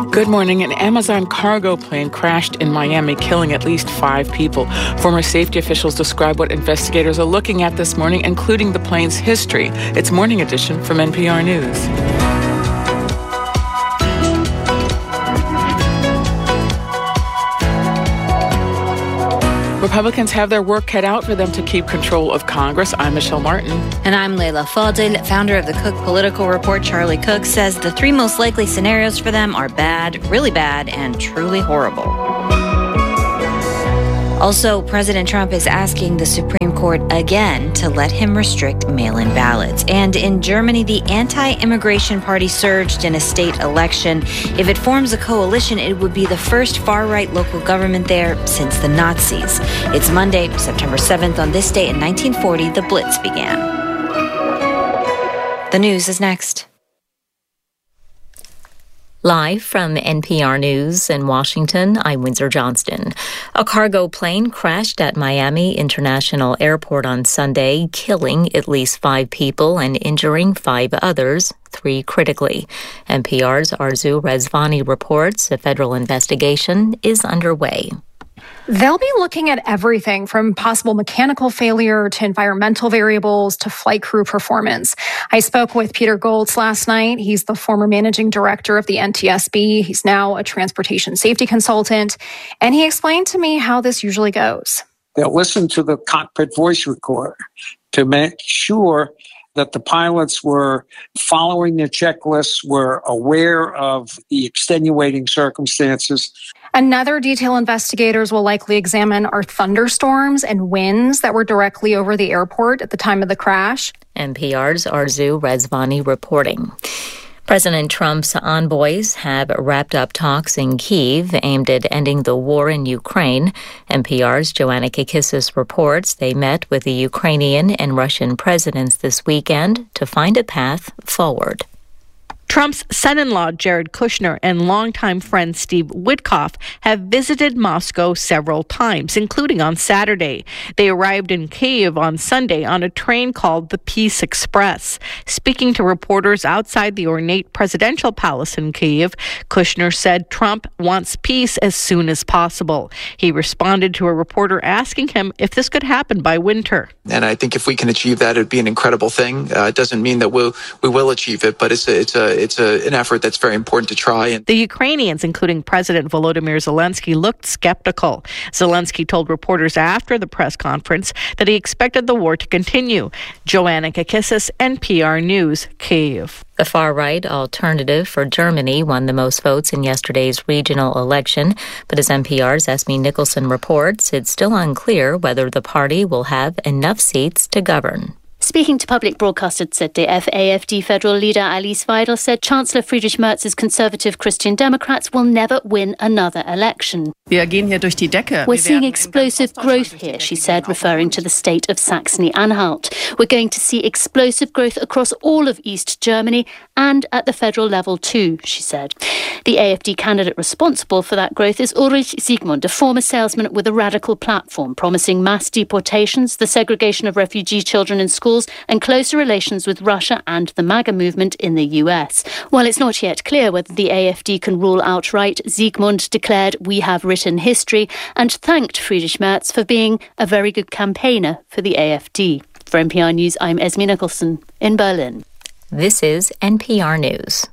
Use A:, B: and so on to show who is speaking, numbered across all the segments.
A: Good morning. An Amazon cargo plane crashed in Miami, killing at least 5 people. Former safety officials describe what investigators are looking at this morning, including the plane's history. It's Morning Edition from NPR News. Republicans have their work cut out for them to keep control of Congress. I'm Michelle Martin.
B: And I'm Leila Fadel. Founder of the Cook Political Report, Charlie Cook, says the 3 most likely scenarios for them are bad, really bad, and truly horrible. Also, President Trump is asking the Supreme Court again to let him restrict mail-in ballots. And in Germany, the anti-immigration party surged in a state election. If it forms a coalition, it would be the first far-right local government there since the Nazis. It's Monday, September 7th. On this day in 1940, the Blitz began. The news is next.
C: Live from NPR News in Washington, I'm Windsor Johnston. A cargo plane crashed at Miami International Airport on Sunday, killing at least 5 people and injuring 5 others, 3 critically. NPR's Arzu Rezvani reports a federal investigation is underway.
D: They'll be looking at everything from possible mechanical failure to environmental variables to flight crew performance. I spoke with Peter Goltz last night. He's the former managing director of the NTSB. He's now a transportation safety consultant. And he explained to me how this usually goes.
E: They'll listen to the cockpit voice recorder to make sure that the pilots were following their checklists, were aware of the extenuating circumstances.
D: Another detail investigators will likely examine are thunderstorms and winds that were directly over the airport at the time of the crash.
C: NPR's Arzu Rezvani reporting. President Trump's envoys have wrapped up talks in Kyiv aimed at ending the war in Ukraine. NPR's Joanna Kakissis reports they met with the Ukrainian and Russian presidents this weekend to find a path forward.
F: Trump's son-in-law, Jared Kushner, and longtime friend Steve Witkoff have visited Moscow several times, including on Saturday. They arrived in Kyiv on Sunday on a train called the Peace Express. Speaking to reporters outside the ornate presidential palace in Kyiv, Kushner said Trump wants peace as soon as possible. He responded to a reporter asking him if this could happen by winter.
G: And I think if we can achieve that, it would be an incredible thing. It doesn't mean that we will achieve it, but it's an effort that's very important to try.
F: The Ukrainians, including President Volodymyr Zelensky, looked skeptical. Zelensky told reporters after the press conference that he expected the war to continue. Joanna Kakissis, NPR News, Kyiv.
C: The far-right Alternative for Germany won the most votes in yesterday's regional election, but as NPR's Esme Nicholson reports, it's still unclear whether the party will have enough seats to govern.
H: Speaking to public broadcaster ZDF, AfD federal leader Alice Weidel said Chancellor Friedrich Merz's conservative Christian Democrats will never win another election. We're seeing explosive growth here, she said, referring to the state of Saxony-Anhalt. We're going to see explosive growth across all of East Germany and at the federal level too, she said. The AfD candidate responsible for that growth is Ulrich Siegmund, a former salesman with a radical platform promising mass deportations, the segregation of refugee children in schools, and closer relations with Russia and the MAGA movement in the US. While it's not yet clear whether the AfD can rule outright, Siegmund declared, "We have written history," and thanked Friedrich Merz for being a very good campaigner for the AfD. For NPR News, I'm Esme Nicholson in Berlin.
C: This is NPR News.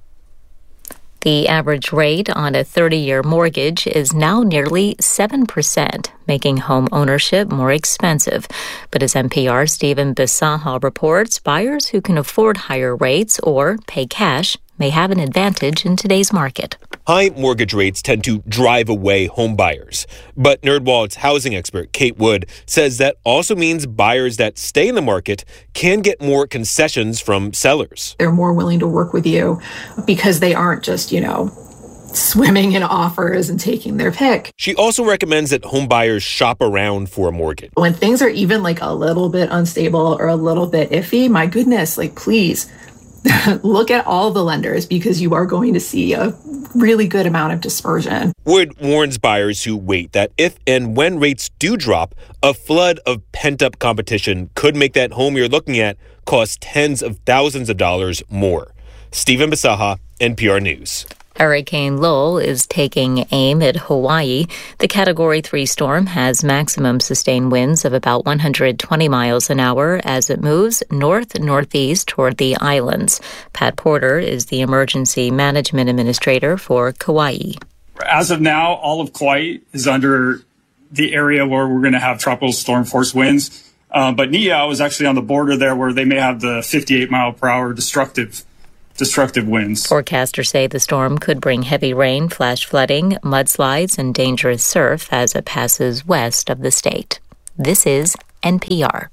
C: The average rate on a 30-year mortgage is now nearly 7%, making home ownership more expensive. But as NPR's Stephen Bisaha reports, buyers who can afford higher rates or pay cash may have an advantage in today's market.
I: High mortgage rates tend to drive away home buyers. But NerdWallet's housing expert, Kate Wood, says that also means buyers that stay in the market can get more concessions from sellers.
J: They're more willing to work with you because they aren't just, swimming in offers and taking their pick.
I: She also recommends that home buyers shop around for a mortgage.
J: When things are even a little bit unstable or a little bit iffy, my goodness, please look at all the lenders because you are going to see a really good amount of dispersion.
I: Wood warns buyers who wait that if and when rates do drop, a flood of pent-up competition could make that home you're looking at cost tens of thousands of dollars more. Stephen Bisaha, NPR News.
C: Hurricane Lowell is taking aim at Hawaii. The Category 3 storm has maximum sustained winds of about 120 miles an hour as it moves north-northeast toward the islands. Pat Porter is the Emergency Management Administrator for Kauai.
K: As of now, all of Kauai is under the area where we're going to have tropical storm force winds. But Niihau is actually on the border there where they may have the 58 mile per hour destructive winds.
C: Forecasters say the storm could bring heavy rain, flash flooding, mudslides, and dangerous surf as it passes west of the state. This is NPR.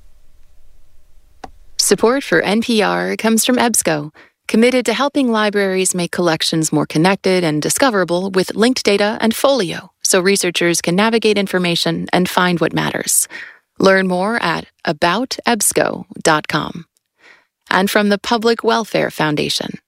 L: Support for NPR comes from EBSCO, committed to helping libraries make collections more connected and discoverable with linked data and Folio, so researchers can navigate information and find what matters. Learn more at aboutebsco.com. And from the Public Welfare Foundation,